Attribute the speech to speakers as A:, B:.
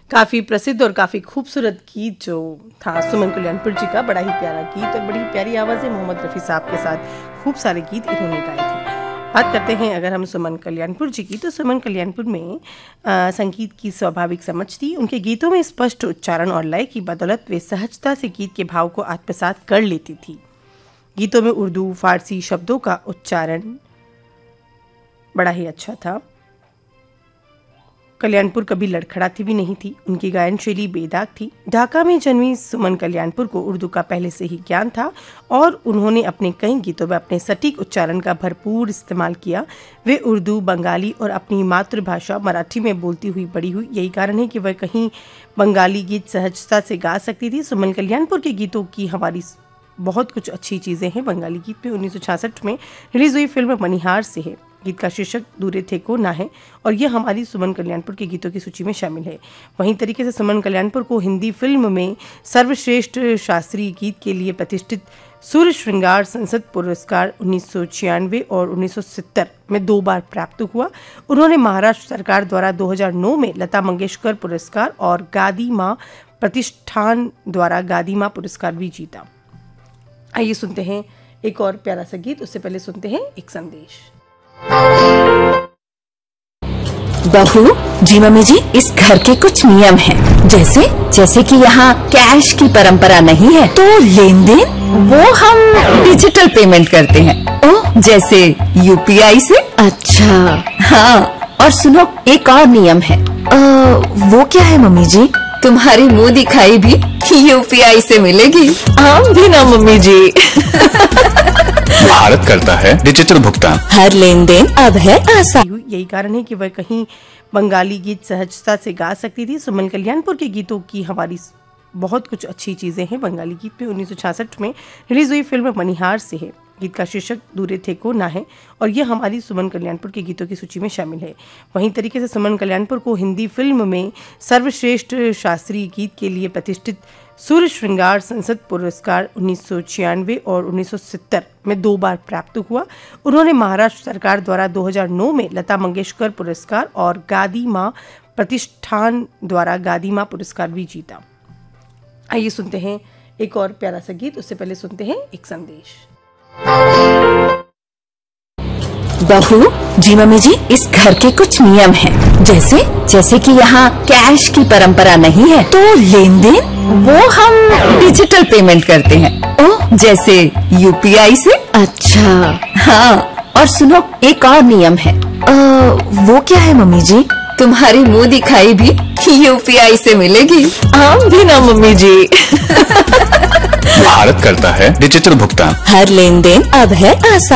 A: काफ़ी प्रसिद्ध और काफ़ी खूबसूरत गीत जो था सुमन कल्याणपुर जी का, बड़ा ही प्यारा गीत और बड़ी प्यारी आवाज़ है। मोहम्मद रफ़ी साहब के साथ खूब सारे गीत इन्होंने गाए थे। बात करते हैं अगर हम सुमन कल्याणपुर जी की, तो सुमन कल्याणपुर में संगीत की स्वाभाविक समझ थी। उनके गीतों में स्पष्ट उच्चारण और लय की बदौलत वे सहजता से गीत के भाव को आत्मसात कर लेती थी। गीतों में उर्दू फारसी शब्दों का उच्चारण बड़ा ही अच्छा था। कल्याणपुर कभी लड़खड़ाती भी नहीं थी। उनकी गायन शैली बेदाग थी। ढाका में जन्मी सुमन कल्याणपुर को उर्दू का पहले से ही ज्ञान था और उन्होंने अपने कई गीतों में अपने सटीक उच्चारण का भरपूर इस्तेमाल किया। वे उर्दू, बंगाली और अपनी मातृभाषा मराठी में बोलती हुई बड़ी हुई। यही कारण है कि वह कहीं बंगाली गीत सहजता से गा सकती थी। सुमन कल्याणपुर के गीतों की हमारी बहुत कुछ अच्छी चीज़ें हैं। बंगाली गीत में 1966 में रिलीज हुई फिल्म मनिहार से है। गीत का शीर्षक दूरे थे को ना है और यह हमारी सुमन कल्याणपुर के गीतों की सूची में शामिल है। वहीं तरीके से सुमन कल्याणपुर को हिंदी फिल्म में सर्वश्रेष्ठ शास्त्रीय गीत के लिए प्रतिष्ठित सूर्य श्रृंगार संसद पुरस्कार 1996 और 1970 में 2 बार प्राप्त हुआ। उन्होंने महाराष्ट्र सरकार द्वारा 2009 में लता मंगेशकर पुरस्कार और गादी माँ प्रतिष्ठान द्वारा गादी माँ पुरस्कार भी जीता। आइए सुनते हैं एक और प्यारा सा गीत। उससे पहले सुनते हैं एक संदेश।
B: बहू जी, मम्मी जी, इस घर के कुछ नियम हैं। जैसे कि यहाँ कैश की परंपरा नहीं है, तो लेन देन वो हम डिजिटल पेमेंट करते हैं। ओह, जैसे यूपीआई से। अच्छा हाँ, और सुनो, एक और नियम है। वो क्या है मम्मी जी? तुम्हारी मुंह दिखाई भी यूपीआई से मिलेगी। हम भी ना मम्मी जी।
C: भारत करता है डिजिटल भुगतान।
B: हर लेन देन अब है आसान।
A: यही कारण है कि वह कहीं बंगाली गीत सहजता से गा सकती थी। सुमन कल्याणपुर के गीतों की हमारी बहुत कुछ अच्छी चीज़ें हैं। बंगाली गीत में 1966 में रिलीज हुई फिल्म मनिहार से है। गीत का शीर्षक दूरे थे को ना है और यह हमारी सुमन कल्याणपुर के गीतों की सूची में शामिल है। वहीं तरीके से सुमन कल्याणपुर को हिंदी फिल्म में सर्वश्रेष्ठ शास्त्रीय गीत के लिए प्रतिष्ठित सूर्य श्रृंगार संसद पुरस्कार 1996 और 1970 में 2 बार प्राप्त हुआ। उन्होंने महाराष्ट्र सरकार द्वारा 2009 में लता मंगेशकर पुरस्कार और गादी माँ प्रतिष्ठान द्वारा गादी माँ पुरस्कार भी जीता। आइए सुनते हैं एक और प्यारा सा गीत। उससे पहले सुनते हैं एक संदेश।
B: बहू जी, मम्मी जी, इस घर के कुछ नियम हैं। जैसे कि यहाँ कैश की परंपरा नहीं है, तो लेन देन वो हम डिजिटल पेमेंट करते हैं। ओह, जैसे यूपीआई से। अच्छा हाँ, और सुनो, एक और नियम है। वो क्या है मम्मी जी? तुम्हारी मुंह दिखाई भी यूपीआई से मिलेगी। हम भी ना मम्मी जी।
C: भारत करता है डिजिटल भुगतान।
B: हर लेन देन अब है आसान।